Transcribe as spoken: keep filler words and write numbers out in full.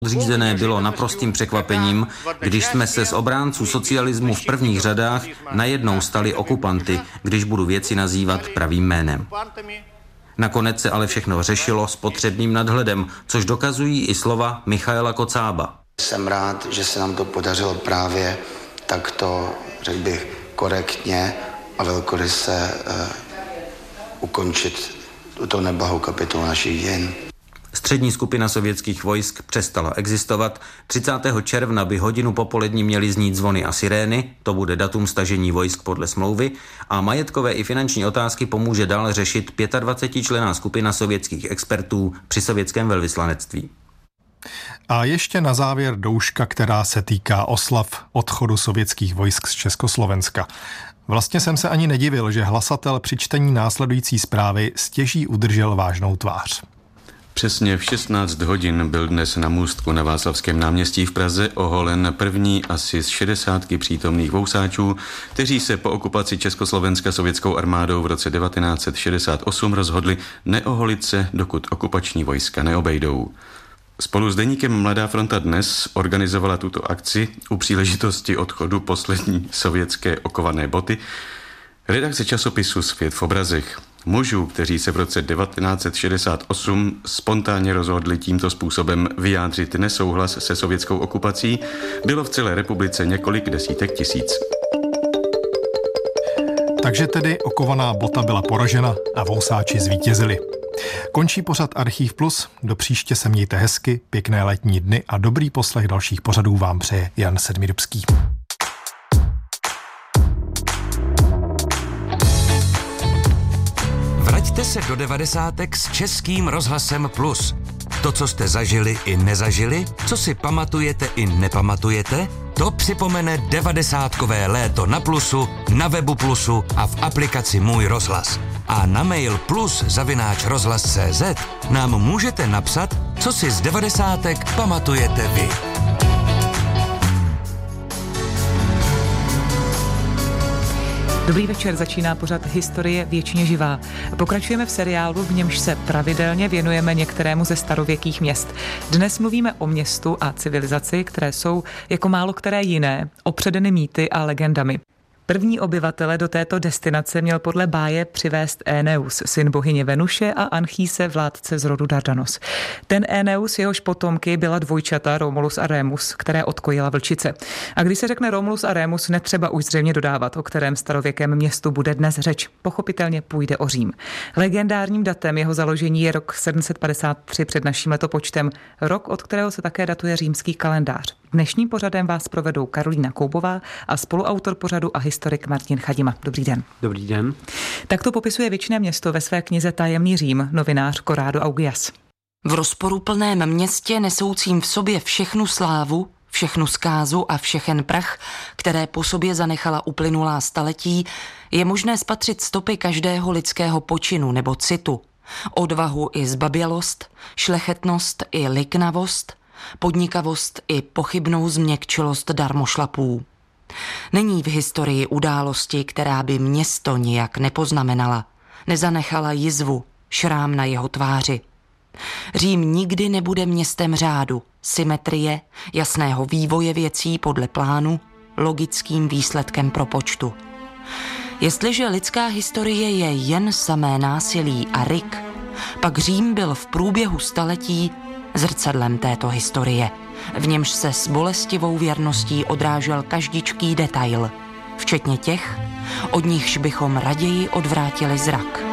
Podřízené bylo naprostým překvapením, když jsme se z obránců socialismu v prvních řadách najednou stali okupanty, když budu věci nazývat pravým jménem. Nakonec se ale všechno řešilo s potřebným nadhledem, což dokazují i slova Michaela Kocába. Jsem rád, že se nám to podařilo právě takto, řekl bych, korektně a velkoryse uh, ukončit tuto neblahou kapitolu našich dějin. Střední skupina sovětských vojsk přestala existovat. třicátého června by hodinu popolední měly znít zvony a sirény, to bude datum stažení vojsk podle smlouvy, a majetkové i finanční otázky pomůže dál řešit dvacetičlenná skupina sovětských expertů při sovětském velvyslanectví. A ještě na závěr douška, která se týká oslav odchodu sovětských vojsk z Československa. Vlastně jsem se ani nedivil, že hlasatel při čtení následující zprávy stěží udržel vážnou tvář. Přesně v šestnáct hodin byl dnes na můstku na Václavském náměstí v Praze oholen první asi z šedesátky přítomných vousáčů, kteří se po okupaci Československa sovětskou armádou v roce devatenáct set šedesát osm rozhodli neoholit se, dokud okupační vojska neobejdou. Spolu s deníkem Mladá fronta dnes organizovala tuto akci u příležitosti odchodu poslední sovětské okované boty redakce časopisu Svět v obrazech. Mužů, kteří se v roce devatenáct set šedesát osm spontánně rozhodli tímto způsobem vyjádřit nesouhlas se sovětskou okupací, bylo v celé republice několik desítek tisíc. Takže tedy okovaná bota byla poražena a vousáči zvítězili. Končí pořad Archív Plus, do příště se mějte hezky, pěkné letní dny a dobrý poslech dalších pořadů vám přeje Jan Sedmidubský. Vraťte se do devadesátek s Českým rozhlasem Plus. To, co jste zažili i nezažili, co si pamatujete i nepamatujete, to připomene devadesátkové léto na Plusu, na webu Plusu a v aplikaci Můj rozhlas. A na mail plus zavináč rozhlas tečka cé zet nám můžete napsat, co si z devadesátek pamatujete vy. Dobrý večer, začíná pořad Historie věčně živá. Pokračujeme v seriálu, v němž se pravidelně věnujeme některému ze starověkých měst. Dnes mluvíme o městu a civilizaci, které jsou jako málo které jiné opředeny mýty a legendami. První obyvatele do této destinace měl podle báje přivést Éneus, syn bohyně Venuše a Anchíse, vládce z rodu Dardanos. Ten Éneus, jehož potomky byla dvojčata Romulus a Remus, které odkojila vlčice. A když se řekne Romulus a Remus, netřeba už zřejmě dodávat, o kterém starověkém městu bude dnes řeč. Pochopitelně půjde o Řím. Legendárním datem jeho založení je rok sedm set padesát tři před naším letopočtem, rok, od kterého se také datuje římský kalendář. Dnešním pořadem vás provedou Karolína Koubová a spoluautor pořadu a historik Martin Chadima. Dobrý den. Dobrý den. Tak to popisuje věčné město ve své knize Tajemný Řím novinář Corrado Augias. V rozporuplném městě nesoucím v sobě všechnu slávu, všechnu zkázu a všechen prach, které po sobě zanechala uplynulá staletí, je možné spatřit stopy každého lidského počinu nebo citu, odvahu i zbabělost, šlechetnost i liknavost, podnikavost i pochybnou změkčilost darmošlapů. Není v historii události, která by město nijak nepoznamenala, nezanechala jizvu, šrám na jeho tváři. Řím nikdy nebude městem řádu, symetrie, jasného vývoje věcí podle plánu, logickým výsledkem propočtu. Jestliže lidská historie je jen samé násilí a ryk, pak Řím byl v průběhu staletí zrcadlem této historie, v němž se s bolestivou věrností odrážel každičký detail, včetně těch, od nichž bychom raději odvrátili zrak.